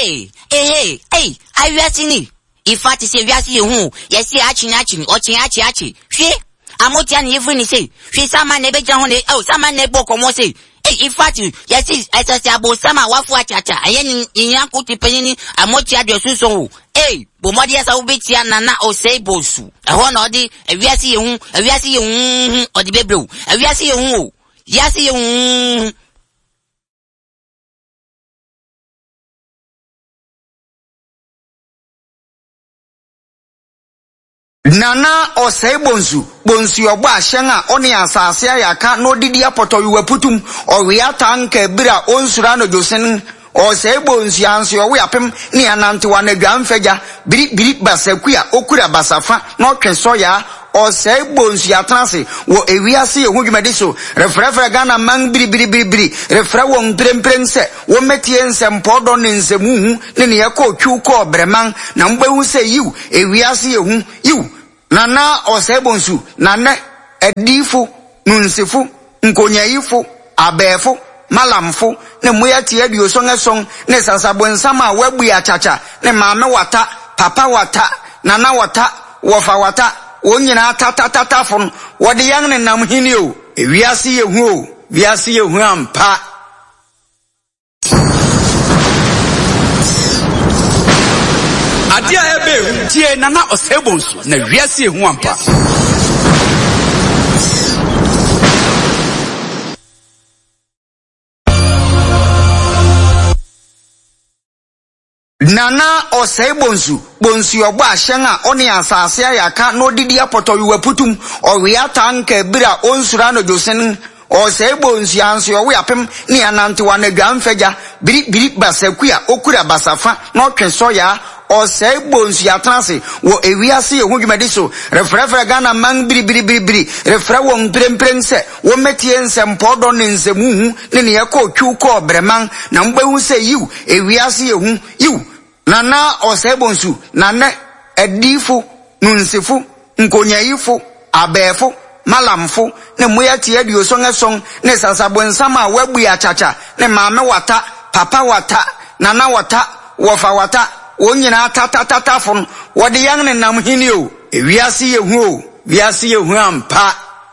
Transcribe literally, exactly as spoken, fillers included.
Hey, hey, hey, hey, are you asking me? If I say we are seeing who, yes, see, achin, achin, or chin, achi, achi. She, I'm not telling you when you say, she, some man, never down, oh, some man, never come, say, hey, if I do, yes, see, as I say about some, what for chacha, and in Yanko Penny, I'm not your so. Hey, but what yes, I'll be Tiana or say Bosu. I want all the, we are seeing who, we are seeing or the baby, we are seeing who, yes, see, Nana o say bonsu, bonsu yoba shenga oni asase ayaka no didi apoto yuwe putum o wiyata anke bira onsura no josen o say bonsu yansi o wiyapem ni anante wane dwamfeja biri biri basakuya okura basafa no twenso ya o say bonsu yatrase wo ewiase ehu dwumade so refrefre Ghana man biri biri biri biri refre wo mpremprem se wo metie nsempɔ do ne nsemu ne ne yakɔ twu kɔ breman na mbehu se yiw ewiase ehu yiw nana osebonsu nana edifu nunsifu nkonyayifo abefo malamfo ne moyati aduoso ngeson ne sasabonsama wabu ya chacha ne maame wata papa wata nana wata wofa wata wonyina tatatatafon wode yang ne nam hini o ewiase yehu o wiase yehu ampa Adia ebe tie nana osebonsu na wiase ehu ampa. Nana osebonsu bonsu yoba ahyenga oni asase ayaka no didi apoto yuwe putum o wiyata anke bira onsura no josen o sebonsu yanso yo yapem ni anante wane dwamfeja biri biri basakuya okura basafa no twenso ya o say bonsu yatrase wo ewiase ehu dwumade so refrefre Ghana man biri biri biri biri refre wo mpremprem se wo metie nsempɔ do ne nsemu ne ne yakɔ twu kɔ breman na mbehu se yiw ewiase ehu yiw nana o say bonsu nana edifu nunsifu nkonyayifo abefo malamfo ne moyati aduoso ngeson ne sasabonsama wabu ya chacha ne maame wata papa wata nana wata wofa wata wonyina tatatatafon wode yang ne nam hini o ewiase yehu o wiase yehu ampa